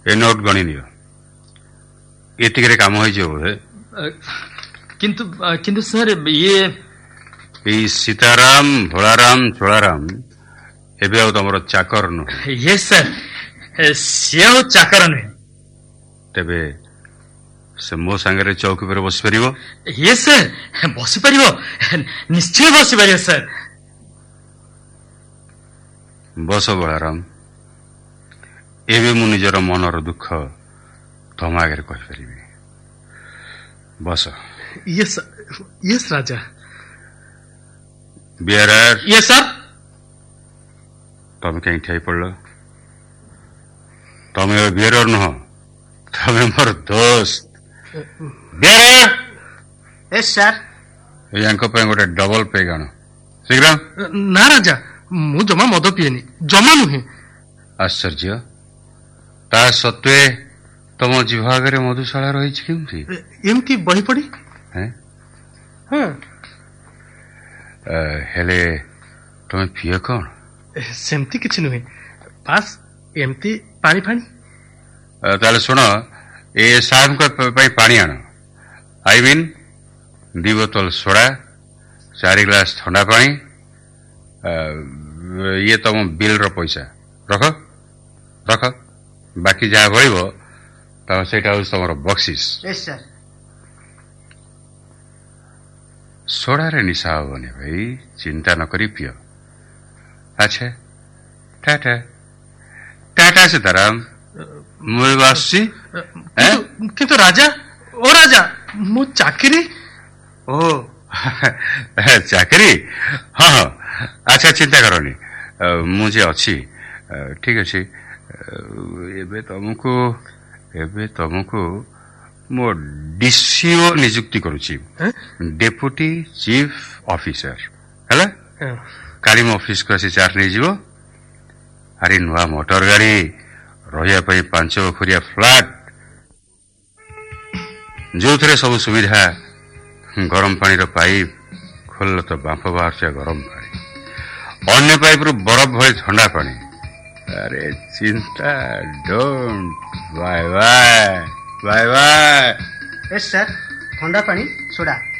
ଏ note ଗଣି ନିଅ। ଏତିକିରେ କାମ ହେଇଯିବ ବୋଧେ। କିନ୍ତୁ ସାର୍ ଇଏ ଏଇ ସୀତାରାମ ଭୋଳାରାମ ଚୋଳାରାମ ଏବେ ଆଉ ତମର ଚାକର ନୁହେଁ। ଇଏ ସାର୍ ସିଏ ଆଉ ଚାକର ନୁହେଁ। ତେବେ ସେ ମୋ ସାଙ୍ଗରେ ଚୌକି ଉପରେ ବସିପାରିବ? ଇଏ ସାର୍ ବସିପାରିବ, ନିଶ୍ଚୟ ବସିପାରିବ ସାର୍। ବସ ବଳାରାମ, ଏବେ ମୁଁ ନିଜର ମନର ଦୁଃଖ ତମ ଆଗରେ କହିପାରିବି। ବସ। ୟେସ୍ ରାଜା। ବିହାରାର। Yes sir. ତମେ କାହିଁ ଠିଆ ପଡିଲ? ତମେ ବିହାରର ନୁହଁ, ତମେ ମୋର ଦୋସ୍ତ। ବିହାରାର। Yes sir. ୟାଙ୍କ ପାଇଁ ଗୋଟେ ଡବଲ ପେଗ୍ ଆଣ ଶୀଘ୍ର। ନା ରାଜା, ମୁଁ ଜମା ମଦ ପିଏନି, ଜମା ନୁହେଁ। ଆଶ୍ଚର୍ଯ୍ୟ, ତା ସତ୍ତ୍ୱେ ତମ ଜିଭ ଆଗରେ ମଧୁଶାଳା ରହିଛି କେମିତି? ଏମିତି ବହି ପଡି। ହଁ। ହେଲେ ତମେ ପିଅ କଣ? ସେମିତି କିଛି ନୁହେଁ, ବାସ୍ ଏମିତି ପାଣି ଫାଣି। ତାହେଲେ ଶୁଣ, ଏ ସାହେବଙ୍କ ପାଇଁ ପାଣି ଆଣ। ଆଇ ମିନ୍ 2 ବୋତଲ ସୋଡା, 4 ଗ୍ଲାସ ଥଣ୍ଡା ପାଣି। ଇଏ ତମ ବିଲର ପଇସା ରଖ ରଖ। ବାକି ଯାହା ବଳିବ ସେଇଟା ହଉଛି ତମର ବକ୍ସିସ୍। ସୋଡାରେ ନିଶା ହବନି ଭାଇ, ଚିନ୍ତା ନ କରି ପିଅ। ଆଚ୍ଛା, ଟାଟା ଟାଟା ସୀତାରାମ, ମୁଁ ଏବେ ଆସୁଛି। କିନ୍ତୁ ରାଜା, ଓ ରାଜା, ମୋ ଚାକିରି। ଓ ଚାକିରି? ହଁ ହଁ, ଆଚ୍ଛା ଚିନ୍ତା କରନି, ମୁଁ ଯେ ଅଛି। ଠିକ ଅଛି, ଏବେ ତମକୁ ମୁଁ ଡିସିଓ ନିଯୁକ୍ତି କରୁଛି, ଡେପୁଟି ଚିଫ ଅଫିସର। ହେଲା, କାଲି ମୋ ଅଫିସକୁ ଆସି ଚାର୍ଜ ନେଇଯିବ। ଆରେ ନୂଆ ମୋଟର ଗାଡି, ରହିବା ପାଇଁ 5 ବଖରିଆ ଫ୍ଲାଟ, ଯୋଉଥିରେ ସବୁ ସୁବିଧା। ଗରମ ପାଣିର ପାଇପ୍ ଖୋଲିଲେ ତ ବାମ୍ଫ ବାହାରୁଥିବା ଗରମ ପାଣି, ଅନ୍ୟ ପାଇପ୍ରୁ ବରଫ ଭଳି ଥଣ୍ଡା ପାଣି। ଆରେ ଚିନ୍ତା don't. Bye bye bye bye. Sir, ଥଣ୍ଡା ପାଣି ସୋଡା।